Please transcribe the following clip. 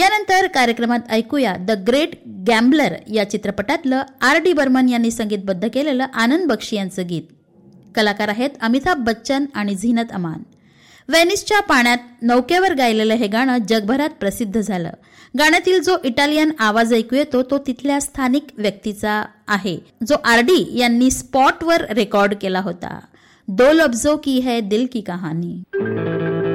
यानंतर कार्यक्रमात ऐकूया द ग्रेट गॅम्बलर या चित्रपटातलं R.D. बर्मन यांनी संगीतबद्ध केलेलं आनंद बक्षी यांचं गीत. कलाकार आहेत अमिताभ बच्चन आणि झीनत अमान. वेनिसच्या पाण्यात नौकेवर गायलेलं हे गाणं जगभरात प्रसिद्ध झालं. गाण्यातील जो इटालियन आवाज ऐकू येतो तो तिथल्या स्थानिक व्यक्तीचा आहे, जो R.D. यांनी स्पॉटवर रेकॉर्ड केला होता. दो लफ्जों की है दिल की कहानी.